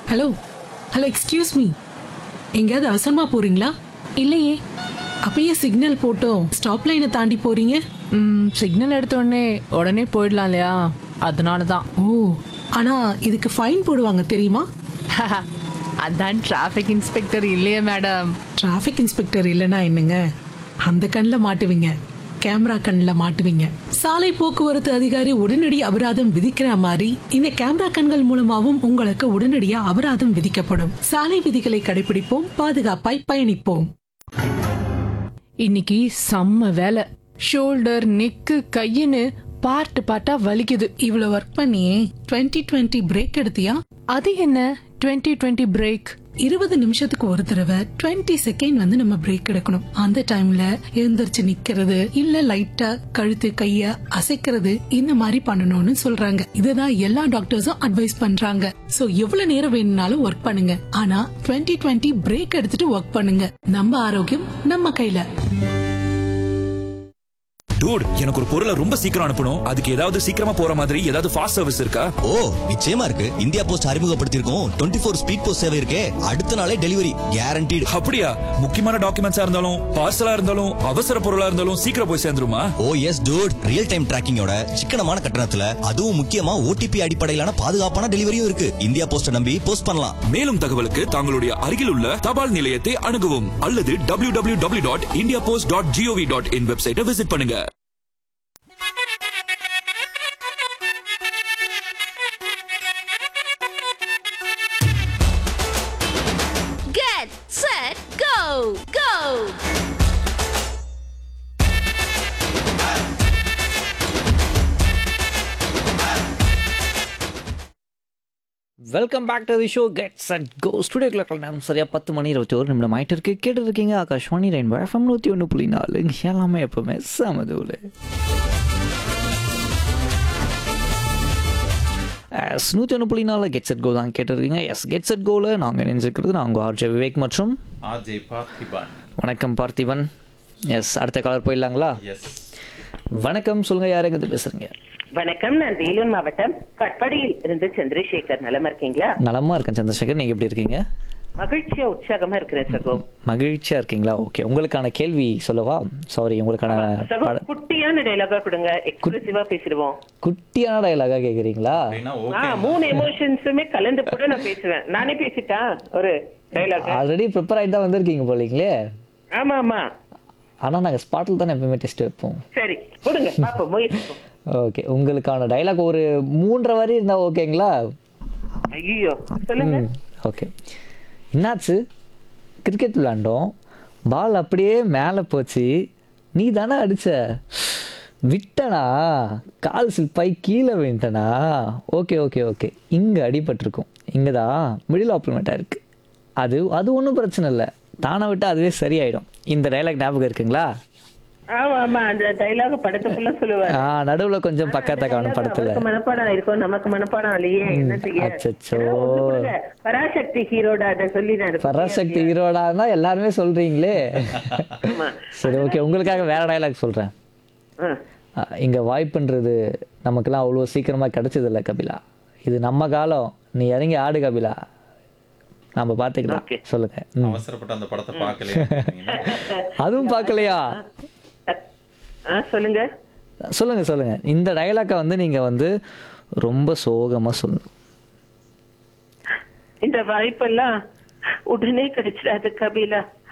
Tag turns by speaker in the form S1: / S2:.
S1: Hello hello excuse me, எங்கேயாவது அவசரமா போறீங்களா?
S2: இல்லையே.
S1: அப்பயே சிக்னல் போட்டோம் ஸ்டாப் லைனை தாண்டி போறீங்க.
S2: சிக்னல் எடுத்த உடனே உடனே போயிடலாம் இல்லையா, அதனால தான்.
S1: ஓ, ஆனா இதுக்கு ஃபைன் போடுவாங்க தெரியுமா?
S2: அதான் டிராஃபிக் இன்ஸ்பெக்டர் இல்லையே மேடம்.
S1: டிராஃபிக் இன்ஸ்பெக்டர் இல்லைன்னா என்னங்க, அந்த கண்ணில் மாட்டுவீங்க, கேமரா கண்ணில் மாட்டுவீங்க. சாலை போக்குவரத்து அதிகாரி உடனடி அபராதம் விதிக்கிற மாதிரி இந்த கேமரா கண்கள் மூலமாவும் உங்களுக்கு உடனடியா அபராதம் விதிக்கப்படும். சாலை விதிகளை கடைபிடிப்போம், பாதுகாப்பாய் பயணிப்போம்.
S2: இன்னைக்கு செம்ம வேலை. ஷோல்டர், நெக்கு, கையின்னு பார்ட் பார்ட்டா வலிக்குது.
S1: இவ்வளவு ஒர்க் பண்ணியே 2020 பிரேக் எடுத்தியா?
S2: அது என்ன 2020 பிரேக்?
S1: 20 நிமிஷத்துக்கு ஒரு தடவை 20 செகண்ட் வந்து நம்ம பிரேக் எடுக்கணும். அந்த டைம்ல எழுந்திருச்சு நிக்கிறது, இல்ல லைட்டா கழுத்து கைய அசைக்கிறது, இந்த மாதிரி பண்ணணும்னு சொல்றாங்க. இதுதான் எல்லா டாக்டர்ஸும் அட்வைஸ் பண்றாங்க. சோ எவ்வளவு நேரம் வேணும்னாலும் ஒர்க் பண்ணுங்க, ஆனா 2020 பிரேக் எடுத்துட்டு ஒர்க் பண்ணுங்க. நம்ம ஆரோக்கியம் நம்ம கையில.
S3: டூட், எனக்கு ஒரு பொருளை ரொம்ப சீக்கிரம் அனுப்பணும். அதுக்கு ஏதாவது சீக்கிரமா போற மாதிரி ஏதாவது ஃபாஸ்ட் சர்வீஸ் இருக்கா?
S4: ஓ, நிச்சயமா இருக்கு. இந்தியா போஸ்ட் அறிமுகப்படுத்தியிருக்கோம் 24 ஸ்பீட் போஸ்ட் சேவை இருக்கே. அடுத்த நாளே டெலிவரி கேரண்டீடு.
S3: அப்படியா? முக்கியமான டாக்குமெண்ட்ஸா இருந்தாலும் பார்சலா இருந்தாலும் அவசர பொருளா இருந்தாலும் சீக்கிரம் போய் சேர்ந்துருமா?
S4: ஓ எஸ் டூட், ரியல் டைம் டிராக்கிங்கோட சிக்கனமான கட்டணத்துல, அதுவும் முக்கியமா ஓடிபி அடிப்படையிலான பாதுகாப்பான டெலிவரியும் இருக்கு. இந்தியா போஸ்ட் நம்பி போஸ்ட் பண்ணலாம்.
S3: மேலும் தகவலுக்கு தங்களுடைய அருகில் உள்ள தபால் நிலையத்தை அணுகவும் அல்லது www.indiapost.gov.in வெப்சைட்டை விசிட் பண்ணுங்க.
S5: Get set go go.
S6: Welcome back to the show gets at go. Studio clock நேரம் சரியாக 10 மணி 21 நிமிடம் ஆகிட்டு இருக்கு. கேட்டுருக்கீங்க ஆகாஷ்வாணி ரெயின்போ FM 101.4. எல்லாமே எப்பவுமே சமதூள். 101.4 கெட்ஸ் அட் கோ தான் கேட்டுருக்கீங்க. எஸ், கெட்ஸ் அட் கோவில் நாங்கள் நினைச்சிருக்கிறது நாங்கள் ஆர்ஜே விவேக் மற்றும்
S7: ஆர்ஜே பார்த்திபன்.
S6: வணக்கம் பார்த்திபன். எஸ், அடுத்த காலர் போயிடலாங்களா?
S7: எஸ்,
S6: வணக்கம், சொல்லுங்கள், யார் எங்கே பேசுகிறீங்க?
S8: வணக்கம், நான் வேலூர் மாவட்டம் கட்பாடியில் இருந்து சந்திரசேகர். நலமா இருக்கீங்களா?
S6: நலமா இருக்கேன் சந்திரசேகர், நீங்கள் எப்படி இருக்கீங்க?
S8: மகிழ்ச்சியா உற்சாகமா இருக்கிறேன் சகோ.
S6: மகிழ்ச்சியா இருக்கீங்களா? ஓகே, உங்களுக்கான கேள்வி சொல்லவா? சாரி, உங்களுக்கான
S8: குட்டியான டைலாகா கொடுங்க, எக்ஸ்பிரசிவா பேசிடுவோம்.
S6: குட்டியான டைலாகா கேக்குறீங்களா?
S8: 3 எமோஷன்ஸுமே கலந்து கூட நான் பேசுவேன். நானே பேசிட்டா ஒரு டைலாக்.
S6: ஆல்ரெடி ப்ரிப்பேர் ஆகிட்டு தான் வந்திருக்கீங்க போலீங்களே.
S8: ஆமா ஆமா,
S6: ஆனா நாங்க ஸ்பாட்டில் தானே எப்பவுமே டெஸ்ட் வைப்போம்.
S8: சரி கொடுங்க பாப்போம், முயற்சிப்போம்.
S6: ஓகே, உங்களுக்கான டைலாக் ஒரு 3.5 வரி இருந்தா ஓகேங்களா?
S8: ஐயோ சொல்லுங்க.
S6: ஓகே. என்னாச்சு? கிரிக்கெட் விளையாண்டோம், பால் அப்படியே மேலே போச்சு, நீ தானே அடிச்ச, விட்டனா, கால் ஸ்லிப்பாகி கீழே விழுந்தனா. ஓகே ஓகே ஓகே, இங்கே அடிபட்டிருக்கும், இங்கே தான் மிடில் ஆப்ளிமெண்ட்டாக இருக்குது. அது ஒன்றும் பிரச்சனை இல்லை, தானே விட்டால் அதுவே சரியாயிடும். இந்த டைலாக் ஞாபகம் இருக்குங்களா?
S8: ஆமா ஆமா, அந்த டைலாக் படத்துக்குள்ள சொல்லுவாரு.
S6: நடுவில் கொஞ்சம் பக்கத்தை காணும் படத்துல.
S8: மனப்பாடம் இருக்கும், நமக்கு மனப்பாடம் இல்லையே, என்ன செய்ய?
S6: அச்சச்சோ,
S8: பராசக்தி ஹீரோடா அதை சொல்லி
S6: பராசக்தி ஹீரோடா தான் எல்லாருமே சொல்றீங்களே. சரி ஓகே, உங்களுக்காக வேற டைலாக் சொல்றேன். இங்க வாய்ப்புன்றது நமக்கெல்லாம் அவ்வளோ சீக்கிரமா கிடைச்சது இல்லை கபிலா, இது நம்ம காலம், நீ இறங்கி ஆடு கபிலா, நம்ம பாத்துக்கலாம். சொல்லுங்க.
S7: அவசரப்பட்ட அந்த படத்தை பார்க்கலையா?
S6: அதுவும் பார்க்கலையா?
S8: சொல்லுங்க
S6: சொல்லுங்க சொல்லுங்க. இந்த டைலாக்கை வந்து நீங்க வந்து ரொம்ப சோகமா சொல்லணும்.
S8: இந்த வாய்ப்பெல்லாம் உடனே கிடைச்சிடாது கபிலா,